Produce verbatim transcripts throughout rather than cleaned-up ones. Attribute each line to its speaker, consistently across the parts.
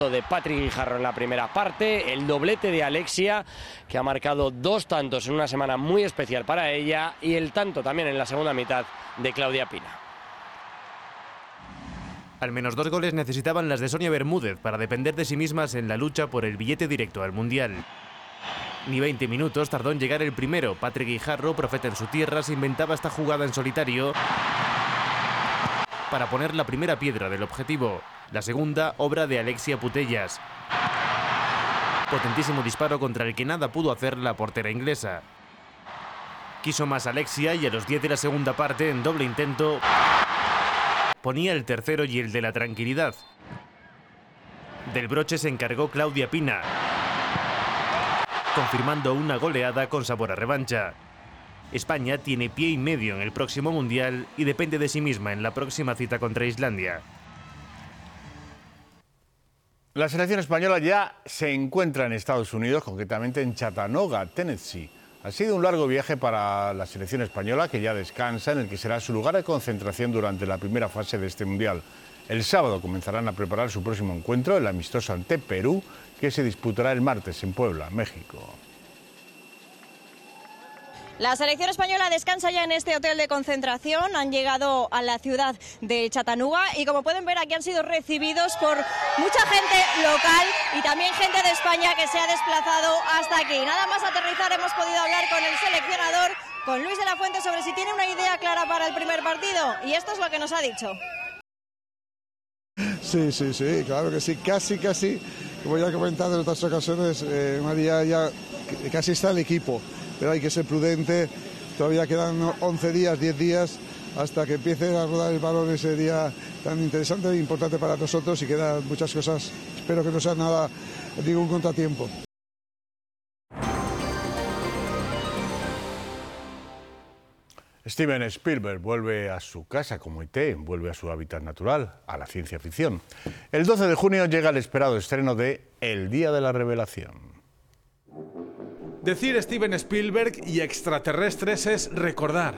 Speaker 1: de Patrick Guijarro en la primera parte, el doblete de Alexia, que ha marcado dos tantos en una semana muy especial para ella, y el tanto también en la segunda mitad de Claudia Pina.
Speaker 2: Al menos dos goles necesitaban las de Sonia Bermúdez para depender de sí mismas en la lucha por el billete directo al Mundial. Ni veinte minutos tardó en llegar el primero. Patrick Guijarro, profeta en su tierra, se inventaba esta jugada en solitario para poner la primera piedra del objetivo. La segunda, obra de Alexia Putellas. Potentísimo disparo contra el que nada pudo hacer la portera inglesa. Quiso más Alexia y a los diez de la segunda parte, en doble intento, ponía el tercero y el de la tranquilidad. Del broche se encargó Claudia Pina, confirmando una goleada con sabor a revancha. España tiene pie y medio en el próximo Mundial y depende de sí misma en la próxima cita contra Islandia.
Speaker 3: La selección española ya se encuentra en Estados Unidos, concretamente en Chattanooga, Tennessee. Ha sido un largo viaje para la selección española, que ya descansa, en el que será su lugar de concentración durante la primera fase de este Mundial. El sábado comenzarán a preparar su próximo encuentro, el amistoso ante Perú, que se disputará el martes en Puebla, México.
Speaker 4: La selección española descansa ya en este hotel de concentración. Han llegado a la ciudad de Chattanooga y, como pueden ver, aquí han sido recibidos por mucha gente local y también gente de España que se ha desplazado hasta aquí. Nada más aterrizar hemos podido hablar con el seleccionador, con Luis de la Fuente, sobre si tiene una idea clara para el primer partido, y esto es lo que nos ha dicho.
Speaker 5: Sí, sí, sí, claro que sí, casi, casi, como ya he comentado en otras ocasiones, eh, María, ya casi está el equipo. Pero hay que ser prudente, todavía quedan once días, diez días, hasta que empiece a rodar el balón ese día tan interesante e importante para nosotros, y quedan muchas cosas. Espero que no sea nada, ningún contratiempo.
Speaker 3: Steven Spielberg vuelve a su casa como E T, vuelve a su hábitat natural, a la ciencia ficción. El doce de junio llega el esperado estreno de El Día de la Revelación.
Speaker 6: Decir Steven Spielberg y extraterrestres es recordar.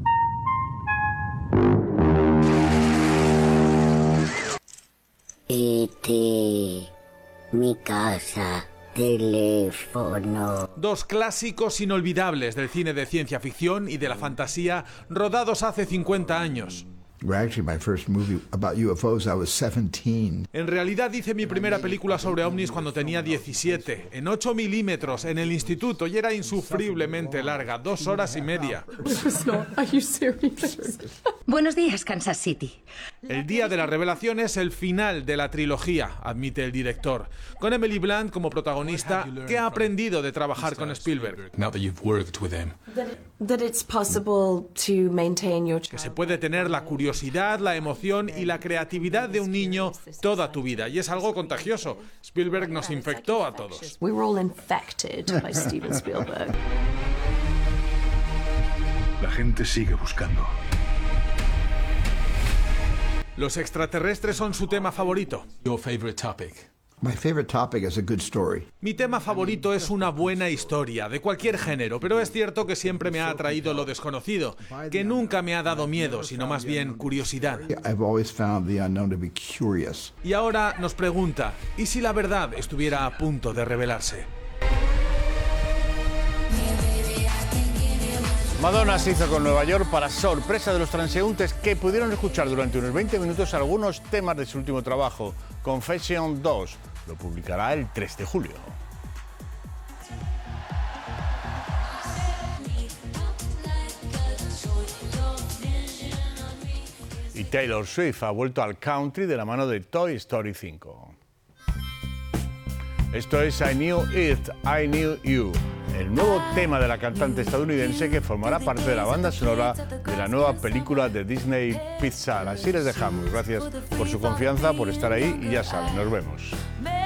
Speaker 7: E T, mi casa, teléfono.
Speaker 6: Dos clásicos inolvidables del cine de ciencia ficción y de la fantasía, rodados hace cincuenta años.
Speaker 8: Actually, my first movie about U F Os, I was seventeen.
Speaker 6: En realidad hice mi primera película sobre ovnis cuando tenía diecisiete, en ocho milímetros, en el instituto, y era insufriblemente larga, dos horas y media.
Speaker 9: Buenos días, Kansas City.
Speaker 6: El Día de la Revelación es el final de la trilogía, admite el director, con Emily Blunt como protagonista, que ha aprendido de trabajar con Spielberg. Que se puede tener la curiosidad, la emoción y la creatividad de un niño toda tu vida, y es algo contagioso. Spielberg nos infectó a todos.
Speaker 9: We were all infected by Steven Spielberg.
Speaker 10: La gente sigue buscando.
Speaker 6: Los extraterrestres son su tema favorito.
Speaker 10: Your favorite topic.
Speaker 8: My favorite topic is a good story.
Speaker 6: Mi tema favorito es una buena historia, de cualquier género, pero es cierto que siempre me ha atraído lo desconocido, que nunca me ha dado miedo, sino más bien curiosidad.
Speaker 8: I've always found the unknown to be curious.
Speaker 6: Y ahora nos pregunta, ¿y si la verdad estuviera a punto de revelarse?
Speaker 3: Madonna se hizo con Nueva York para sorpresa de los transeúntes, que pudieron escuchar durante unos veinte minutos algunos temas de su último trabajo, Confession dos. Lo publicará el tres de julio. Y Taylor Swift ha vuelto al country de la mano de Toy Story cinco. Esto es I Knew It, I Knew You, el nuevo tema de la cantante estadounidense, que formará parte de la banda sonora de la nueva película de Disney Pixar. Así les dejamos. Gracias por su confianza, por estar ahí, y ya saben, nos vemos.